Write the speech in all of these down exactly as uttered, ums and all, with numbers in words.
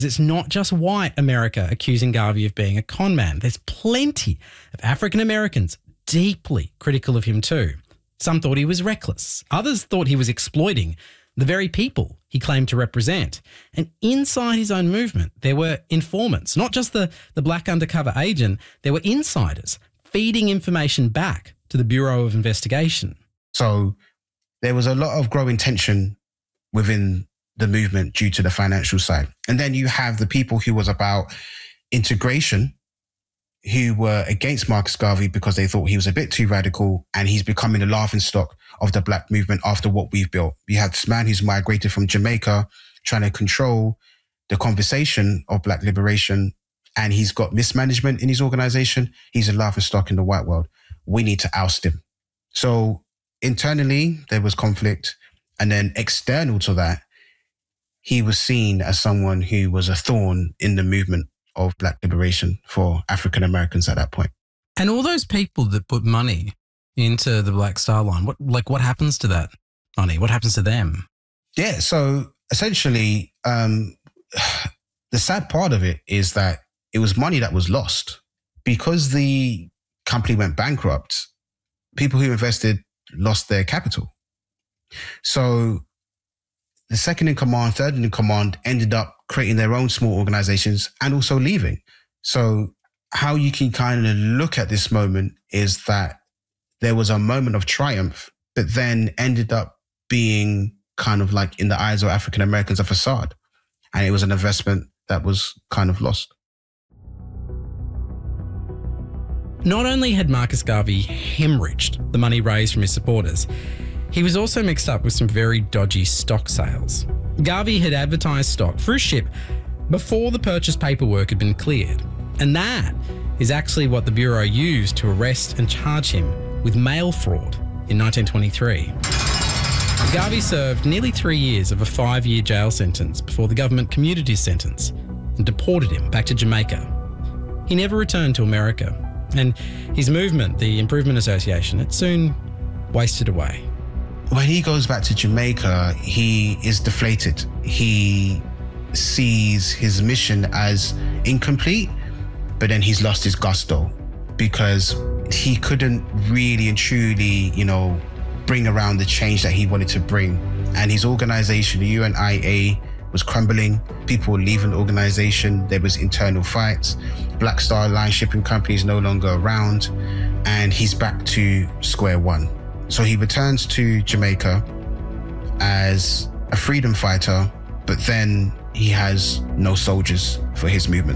It's not just white America accusing Garvey of being a con man. There's plenty of African Americans deeply critical of him too. Some thought he was reckless. Others thought he was exploiting the very people he claimed to represent. And inside his own movement, there were informants, not just the, the black undercover agent, there were insiders feeding information back to the Bureau of Investigation. So there was a lot of growing tension within the movement due to the financial side. And then you have the people who was about integration, who were against Marcus Garvey because they thought he was a bit too radical and he's becoming the laughingstock of the black movement after what we've built. We have this man who's migrated from Jamaica trying to control the conversation of black liberation, and he's got mismanagement in his organization. He's a laughingstock in the white world. We need to oust him. So internally, there was conflict. And then external to that, he was seen as someone who was a thorn in the movement of black liberation for African Americans at that point. And all those people that put money into the Black Star Line, what like what happens to that money? What happens to them? Yeah, so essentially, um, the sad part of it is that it was money that was lost. Because the company went bankrupt, people who invested lost their capital. So the second in command, third in command ended up creating their own small organizations and also leaving. So how you can kind of look at this moment is that there was a moment of triumph, but then ended up being kind of like in the eyes of African Americans a facade. And it was an investment that was kind of lost. Not only had Marcus Garvey hemorrhaged the money raised from his supporters, he was also mixed up with some very dodgy stock sales. Garvey had advertised stock for a ship before the purchase paperwork had been cleared. And that is actually what the Bureau used to arrest and charge him with mail fraud in nineteen twenty-three. Garvey served nearly three years of a five-year jail sentence before the government commuted his sentence and deported him back to Jamaica. He never returned to America, and his movement, the Improvement Association, it soon wasted away. When he goes back to Jamaica, he is deflated. He sees his mission as incomplete, but then he's lost his gusto because he couldn't really and truly, you know, bring around the change that he wanted to bring. And his organization, the U N I A, was crumbling. People were leaving the organization. There was internal fights. Black Star Line shipping company is no longer around, and he's back to square one. So he returns to Jamaica as a freedom fighter, but then he has no soldiers for his movement.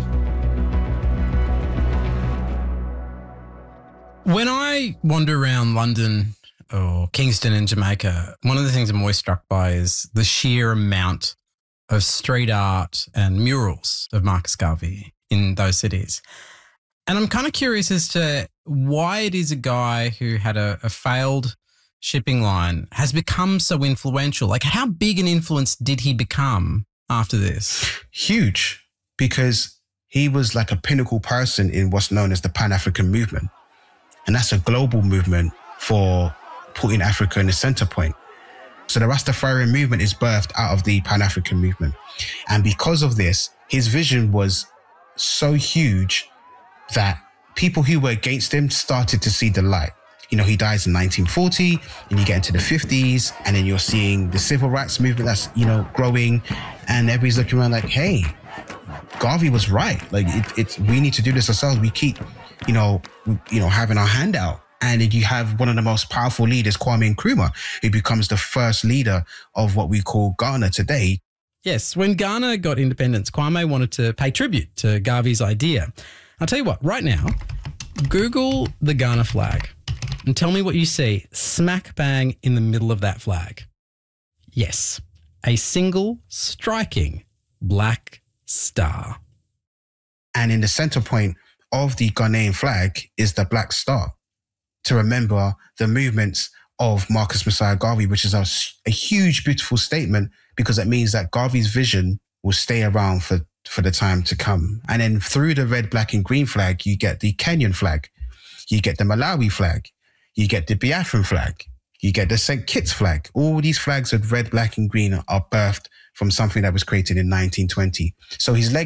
When I wander around London or Kingston in Jamaica, one of the things I'm always struck by is the sheer amount of street art and murals of Marcus Garvey in those cities. And I'm kind of curious as to why it is a guy who had a, a failed shipping line has become so influential. Like, how big an influence did he become after this? Huge, because he was like a pinnacle person in what's known as the Pan-African movement. And that's a global movement for putting Africa in the center point. So the Rastafarian movement is birthed out of the Pan-African movement. And because of this, his vision was so huge that people who were against him started to see the light. You know, he dies in nineteen forty, and you get into the fifties, and then you're seeing the civil rights movement that's, you know, growing, and everybody's looking around like, hey, Garvey was right. Like, it, it's, we need to do this ourselves. We keep, you know, you know, having our hand out. And then you have one of the most powerful leaders, Kwame Nkrumah, who becomes the first leader of what we call Ghana today. Yes, when Ghana got independence, Kwame wanted to pay tribute to Garvey's idea. I'll tell you what, right now, Google the Ghana flag and tell me what you see smack bang in the middle of that flag. Yes, a single striking black star. And in the center point of the Ghanaian flag is the black star, to remember the movements of Marcus Messiah Garvey, which is a, a huge, beautiful statement, because it means that Garvey's vision will stay around for, for the time to come. And then through the red, black and green flag, you get the Kenyan flag, you get the Malawi flag, you get the Biafran flag, you get the Saint Kitts flag. All these flags with red, black and green are birthed from something that was created in nineteen twenty. So his legacy